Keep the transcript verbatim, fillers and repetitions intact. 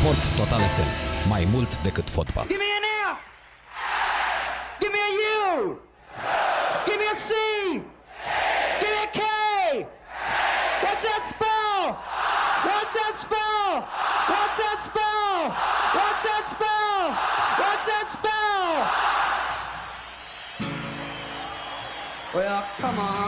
Sport Total F M. Mai mult decât fotbal. Give me an F! Give me a U! Give me a C! Give me a K! What's that spell? What's that spell? What's that spell? What's that spell? What's that spell? Well, come on.